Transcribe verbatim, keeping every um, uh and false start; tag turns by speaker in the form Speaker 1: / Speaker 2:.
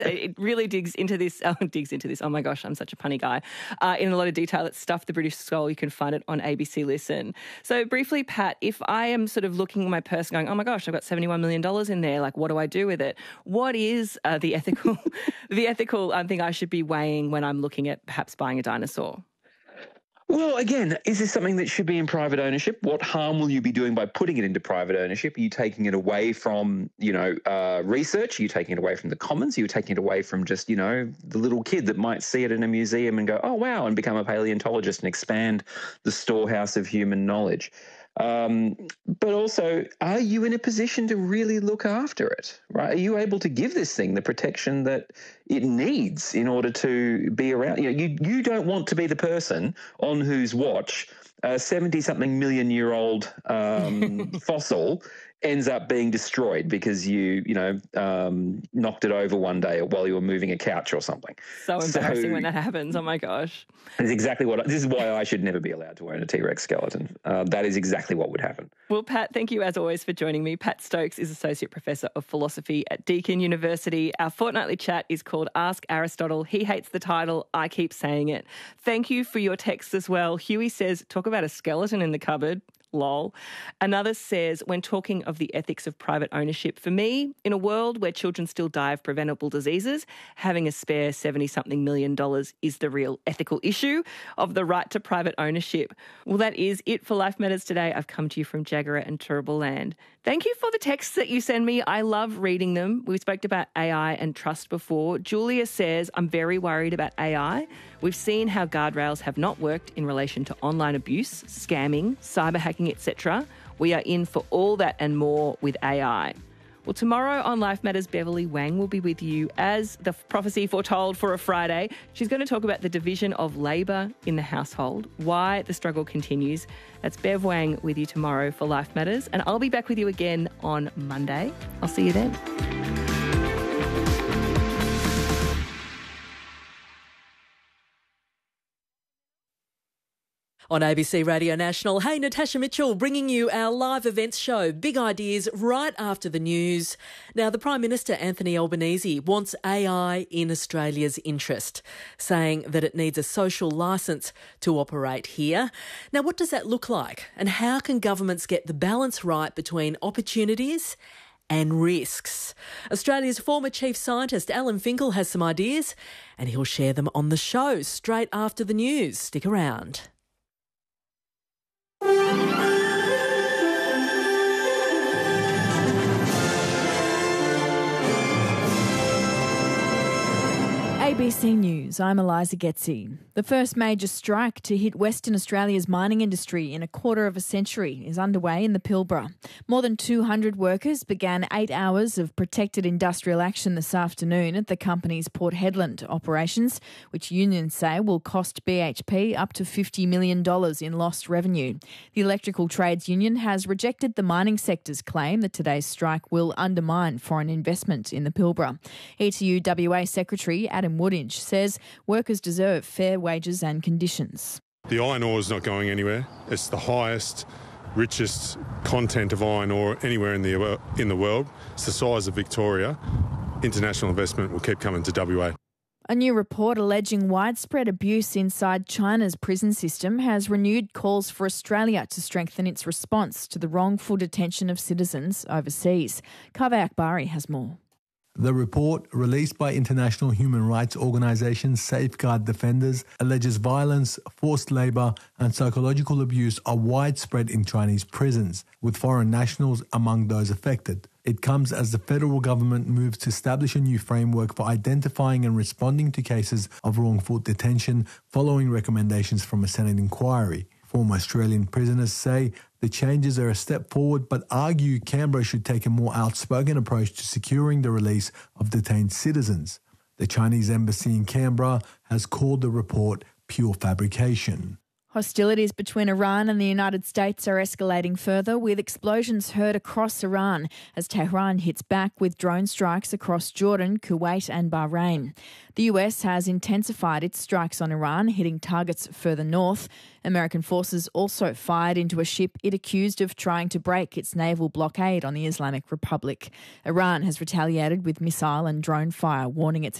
Speaker 1: It really digs into this, oh, digs into this, oh my gosh, I'm such a punny guy, uh, in a lot of detail. It's Stuff the British Skull. You can find it on A B C Listen. So briefly, Pat, if I am sort of looking at my purse going, oh my gosh, I've got seventy-one million dollars in there, like what do I do with it? What is uh, the ethical, the ethical um, thing I should be weighing when I'm looking at perhaps buying a dinosaur?
Speaker 2: Well, again, is this something that should be in private ownership? What harm will you be doing by putting it into private ownership? Are you taking it away from, you know, uh, research? Are you taking it away from the commons? Are you taking it away from just, you know, the little kid that might see it in a museum and go, oh, wow, and become a paleontologist and expand the storehouse of human knowledge? Um, but also, are you in a position to really look after it, right? Are you able to give this thing the protection that it needs in order to be around? You know, you, you don't want to be the person on whose watch a seventy-something million-year-old um, fossil ends up being destroyed because you, you know, um, knocked it over one day while you were moving a couch or something.
Speaker 1: So embarrassing so, when that happens. Oh, my gosh.
Speaker 2: It's exactly what, this is why I should never be allowed to own a T-Rex skeleton. Uh, that is exactly what would happen.
Speaker 1: Well, Pat, thank you as always for joining me. Pat Stokes is Associate Professor of Philosophy at Deakin University. Our fortnightly chat is called Ask Aristotle. He hates the title. I keep saying it. Thank you for your texts as well. Huey says, talk about a skeleton in the cupboard. Lol. Another says, when talking of the ethics of private ownership, for me, in a world where children still die of preventable diseases, having a spare seventy-something million dollars is the real ethical issue of the right to private ownership. Well, that is it for Life Matters today. I've come to you from Jagera and Turrbal Land. Thank you for the texts that you send me. I love reading them. We spoke about A I and trust before. Julia says, I'm very worried about A I. We've seen how guardrails have not worked in relation to online abuse, scamming, cyber hacking, et cetera. We are in for all that and more with A I. Well, tomorrow on Life Matters, Beverly Wang will be with you as the prophecy foretold for a Friday. She's going to talk about the division of labour in the household, why the struggle continues. That's Bev Wang with you tomorrow for Life Matters. And I'll be back with you again on Monday. I'll see you then.
Speaker 3: On A B C Radio National, hey, Natasha Mitchell bringing you our live events show, Big Ideas, right after the news. Now, the Prime Minister, Anthony Albanese, wants A I in Australia's interest, saying that it needs a social licence to operate here. Now, what does that look like? And how can governments get the balance right between opportunities and risks? Australia's former Chief Scientist, Alan Finkel, has some ideas, and he'll share them on the show straight after the news. Stick around.
Speaker 4: A B C News, I'm Eliza Getzi. The first major strike to hit Western Australia's mining industry in a quarter of a century is underway in the Pilbara. More than two hundred workers began eight hours of protected industrial action this afternoon at the company's Port Hedland operations, which unions say will cost B H P up to fifty million dollars in lost revenue. The Electrical Trades Union has rejected the mining sector's claim that today's strike will undermine foreign investment in the Pilbara. E T U W A Secretary Adam Woodinge says workers deserve fair wages and conditions.
Speaker 5: The iron ore is not going anywhere. It's the highest, richest content of iron ore anywhere in the in the world. It's the size of Victoria. International investment will keep coming to W A.
Speaker 4: A new report alleging widespread abuse inside China's prison system has renewed calls for Australia to strengthen its response to the wrongful detention of citizens overseas. Kaveh Akbari has more.
Speaker 6: The report, released by international human rights organisation Safeguard Defenders, alleges violence, forced labour and psychological abuse are widespread in Chinese prisons, with foreign nationals among those affected. It comes as the federal government moves to establish a new framework for identifying and responding to cases of wrongful detention following recommendations from a Senate inquiry. Former Australian prisoners say the changes are a step forward but argue Canberra should take a more outspoken approach to securing the release of detained citizens. The Chinese embassy in Canberra has called the report pure fabrication.
Speaker 4: Hostilities between Iran and the United States are escalating further, with explosions heard across Iran as Tehran hits back with drone strikes across Jordan, Kuwait and Bahrain. The U S has intensified its strikes on Iran, hitting targets further north. American forces also fired into a ship it accused of trying to break its naval blockade on the Islamic Republic. Iran has retaliated with missile and drone fire, warning its